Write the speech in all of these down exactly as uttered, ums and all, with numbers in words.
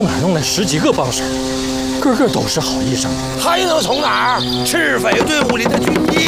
哪弄来十几个帮手，个个都是好医生， 还能从哪儿？赤匪队伍里的军医，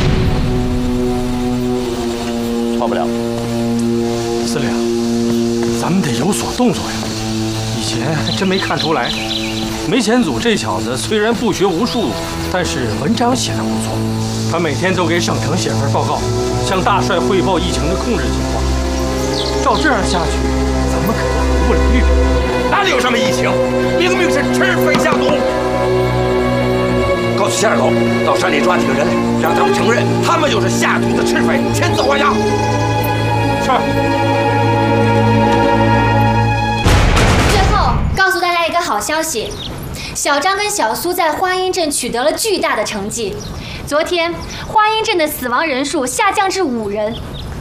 错不了。 司令，咱们得有所动作呀！以前还真没看出来，梅前祖这小子虽然不学无术，但是文章写得不错。他每天都给省城写份报告，向大帅汇报疫情的控制情况。照这样下去，咱们可能无不了狱。 哪里有什么疫情？明明是赤匪下毒。告诉夏二狗，到山里抓几个人，让他们承认他们就是下毒的赤匪，签字画押。 是。 最后告诉大家一个好消息，小张跟小苏在花阴镇取得了巨大的成绩。昨天，花阴镇的死亡人数下降至五人。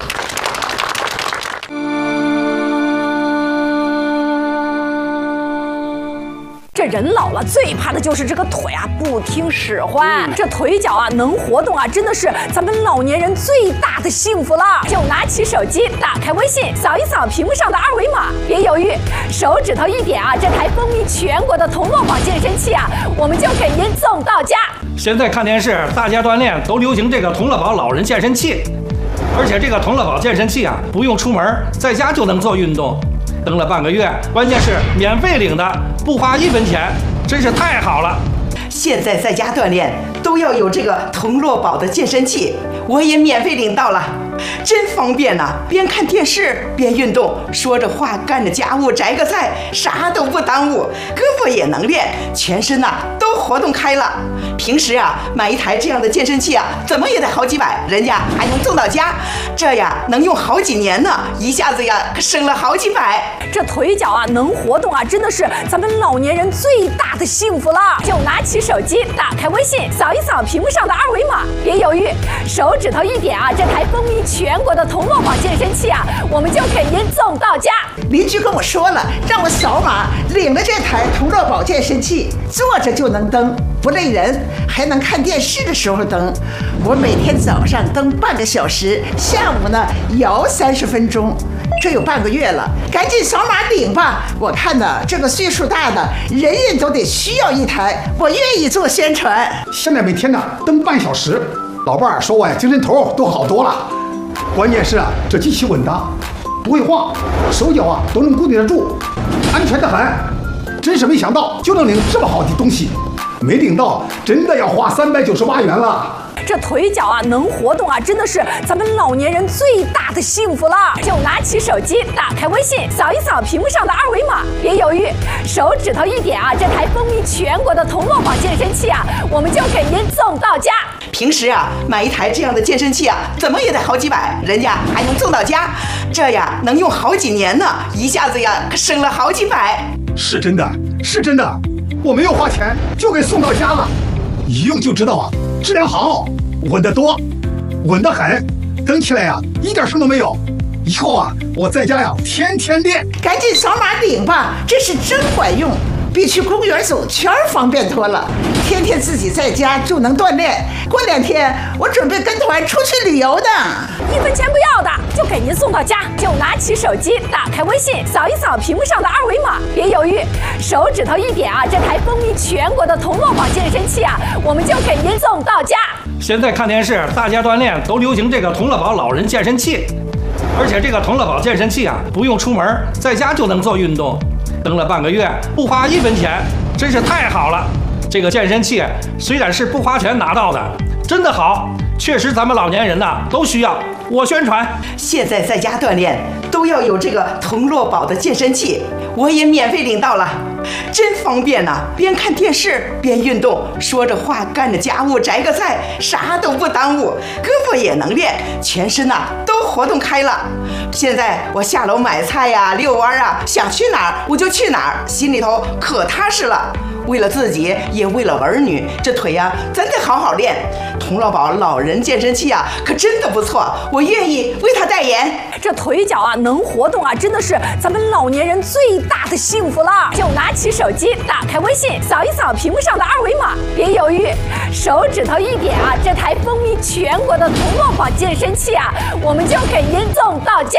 这人老了最怕的就是这个腿啊不听使唤，这腿脚啊能活动啊，真的是咱们老年人最大的幸福了。就拿起手机，打开微信，扫一扫屏幕上的二维码，别犹豫，手指头一点啊，这台风靡全国的同乐宝健身器啊，我们就给您送到家。 现在看电视，大家锻炼都流行这个同乐宝老人健身器，而且这个同乐宝健身器啊，不用出门，在家就能做运动。登了半个月，关键是免费领的，不花一分钱，真是太好了。 现在在家锻炼都要有这个同乐宝的健身器，我也免费领到了，真方便呐、啊！边看电视边运动，说着话干着家务，摘个菜，啥都不耽误，胳膊也能练，全身呐、啊、都活动开了。平时啊买一台这样的健身器啊，怎么也得好几百，人家还能送到家，这呀能用好几年呢，一下子呀可省了好几百。 这腿脚啊能活动啊，真的是咱们老年人最大的幸福了。就拿起手机，打开微信，扫一扫屏幕上的二维码，别犹豫，手指头一点啊，这台风靡全国的同乐宝健身器啊，我们就给您送到家。 邻居跟我说了，让我扫码领了这台同乐宝健身器，坐着就能蹬，不累人，还能看电视的时候蹬。我每天早上蹬半个小时，下午呢摇三十分钟。这有半个月了，赶紧扫码领吧！我看呢，这个岁数大的人人都得需要一台，我愿意做宣传。 现在每天呢蹬半小时，老伴儿说我呀精神头都好多了。关键是啊，这机器稳当，不会晃，手脚啊都能固定得住，安全得很。真是没想到就能领这么好的东西，没领到真的要花三百九十八元了。 这腿脚啊能活动啊，真的是咱们老年人最大的幸福了。就拿起手机，打开微信，扫一扫屏幕上的二维码，别犹豫，手指头一点啊，这台风靡全国的同乐宝健身器啊，我们就给您送到家。 平时啊买一台这样的健身器啊，怎么也得好几百，人家还能送到家，这呀能用好几年呢，一下子呀可省了好几百。 是真的，是真的，我没有花钱就给送到家了，一用就知道啊，质量好，稳得多，稳得很，蹬起来呀、啊、一点声都没有。以后啊我在家呀天天练。 赶紧扫码领吧，这是真管用，比去公园走圈方便多了。天天自己在家就能锻炼，过两天我准备跟团出去旅游的， 一分钱不要的就给您送到家。就拿起手机，打开微信，扫一扫屏幕上的二维码，别犹豫，手指头一点啊，这台风靡全国的同乐宝健身器啊，我们就给您送到家。 现在看电视，大家锻炼都流行这个同乐宝老人健身器，而且这个同乐宝健身器啊，不用出门，在家就能做运动。蹬了半个月，不花一分钱，真是太好了。这个健身器虽然是不花钱拿到的，真的好，确实咱们老年人呐都需要。我宣传， 现在在家锻炼都要有这个同乐宝的健身器，我也免费领到了，真方便呐、啊！边看电视边运动，说着话干着家务，摘个菜，啥都不耽误，胳膊也能练，全身呐、啊、都活动开了。现在我下楼买菜呀、遛弯啊，想去哪儿我就去哪儿，心里头可踏实了。为了自己，也为了儿女，这腿呀、啊、真得好好练。同乐宝老人健身器啊，可真的不错，我愿意为他代言。 这腿脚啊能活动啊，真的是咱们老年人最大的幸福了。就拿起手机，打开微信，扫一扫屏幕上的二维码，别犹豫，手指头一点啊，这台风靡全国的同乐宝健身器啊，我们就给您送到家。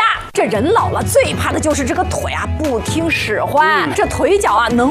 这人老了最怕的就是这个腿啊不听使唤，这腿脚啊能